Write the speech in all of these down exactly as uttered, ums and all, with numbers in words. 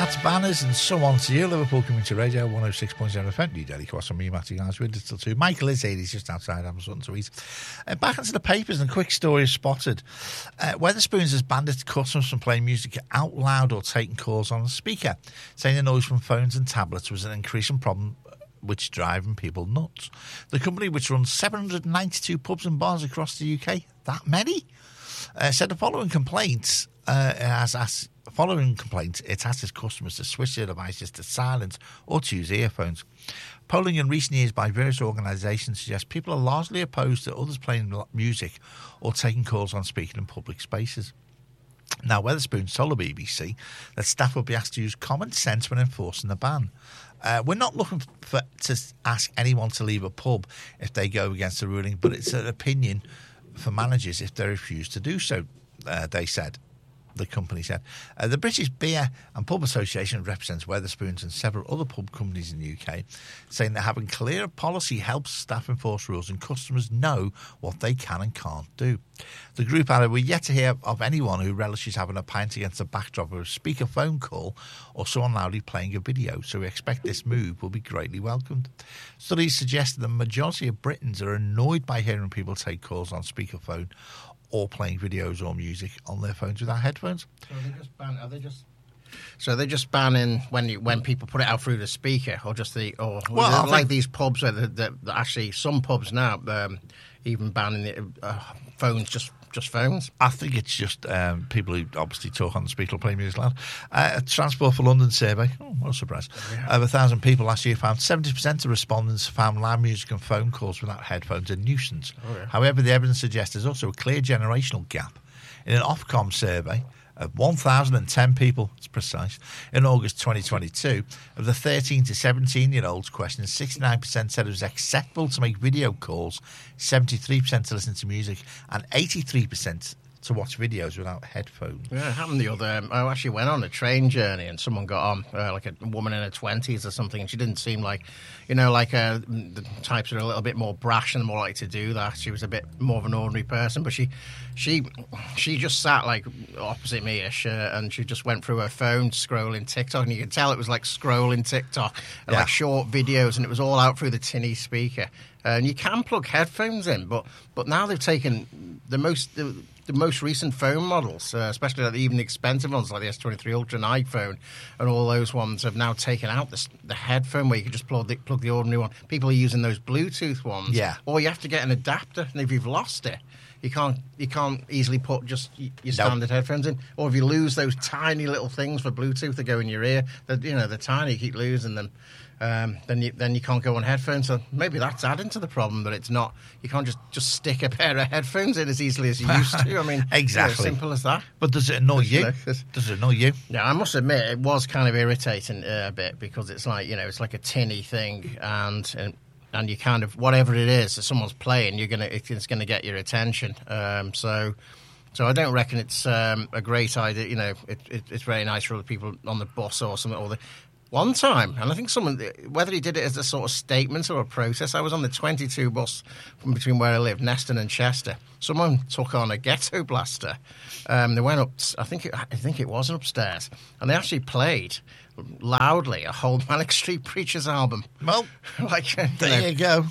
That's Banners and So On to You, Liverpool Community Radio, one oh six point seven F M, New Delhi, Cross on me, Matty Guys, with Digital two. Michael is here, he's just outside having something to eat. Uh, back into the papers, and a quick story is spotted. Uh, Wetherspoons has banned its customers from playing music out loud or taking calls on a speaker, saying the noise from phones and tablets was an increasing problem which driving people nuts. The company, which runs seven hundred ninety-two pubs and bars across the U K, that many, uh, said the following complaints, uh, as asked Following complaints, it asked its customers to switch their devices to silent or to use earphones. Polling in recent years by various organisations suggests people are largely opposed to others playing music or taking calls on speaking in public spaces. Now, Wetherspoons told the B B C that staff will be asked to use common sense when enforcing the ban. Uh, we're not looking for to ask anyone to leave a pub if they go against the ruling, but it's an opinion for managers if they refuse to do so, uh, they said. The company said. Uh, the British Beer and Pub Association represents Wetherspoons and several other pub companies in the U K, saying that having clear policy helps staff enforce rules and customers know what they can and can't do. The group added, we're yet to hear of anyone who relishes having a pint against the backdrop of a speaker phone call or someone loudly playing a video, so we expect this move will be greatly welcomed. Studies suggest that the majority of Britons are annoyed by hearing people take calls on speakerphone or playing videos or music on their phones without headphones. So they just ban? Are they just? So they're just banning when you, when people put it out through the speaker, or just the or well, like these pubs where the, the, the, actually some pubs now um, even banning the, uh, phones just. Just phones? I think it's just um, people who obviously talk on the speaker or play music loud. Uh, a Transport for London survey, oh, what a surprise, yeah. Of a thousand people last year found seventy percent of respondents found loud music and phone calls without headphones a nuisance. Oh, yeah. However, the evidence suggests there's also a clear generational gap. In an Ofcom survey of one thousand ten people, it's precise, in August twenty twenty-two, of the thirteen to seventeen-year-olds questioned, sixty-nine percent said it was acceptable to make video calls, seventy-three percent to listen to music, and eighty-three percent to watch videos without headphones. Yeah, it happened the other... Um, I actually went on a train journey and someone got on, uh, like a woman in her twenties or something, and she didn't seem like, you know, like uh, the types that are a little bit more brash and more likely to do that. She was a bit more of an ordinary person, but she she she just sat, like, opposite me-ish, uh, and she just went through her phone scrolling TikTok, and you could tell it was, like, scrolling TikTok and, yeah. like, short videos, and it was all out through the tinny speaker. Uh, and you can plug headphones in, but but now they've taken the most... The, The most recent phone models, uh, especially like the even expensive ones like the S twenty-three Ultra and iPhone, and all those ones have now taken out the, the headphone where you can just plug the, plug the ordinary one. People are using those Bluetooth ones, yeah. Or you have to get an adapter, and if you've lost it, you can't you can't easily put just your standard nope. headphones in. Or if you lose those tiny little things for Bluetooth that go in your ear, that you know they're tiny, you keep losing them. Um, then you then you can't go on headphones. So maybe that's adding to the problem that it's not. You can't just, just stick a pair of headphones in as easily as you used to. I mean, exactly, you know, simple as that. But does it annoy you? Does it annoy you? Yeah, I must admit it was kind of irritating uh, a bit because it's like you know it's like a tinny thing and. and And you kind of whatever it is that someone's playing, you're gonna it's gonna get your attention. Um, so, so I don't reckon it's um, a great idea. You know, it, it, it's very nice for other people on the bus or something. Or the one time, and I think someone whether he did it as a sort of statement or a protest. I was on the twenty-two bus from between where I live, Neston and Chester. Someone took on a ghetto blaster. Um, they went up. I think it, I think it was upstairs, and they actually played. Loudly, a whole Manic Street Preachers album. Well, like you there know. you go.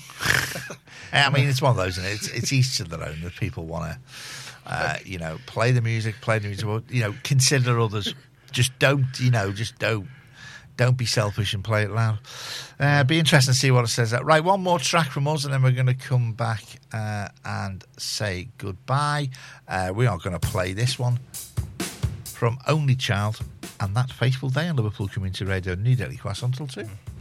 I mean, it's one of those, and it? it's, it's each to their own. If people want to, uh, you know, play the music, play the music, you know, consider others. Just don't, you know, just don't, don't be selfish and play it loud. Uh, be interesting to see what it says. Right, one more track from us, and then we're going to come back uh, and say goodbye. Uh, we are going to play this one from Only Child. And that fateful day on Liverpool Community Radio, New Delhi, Quass until two.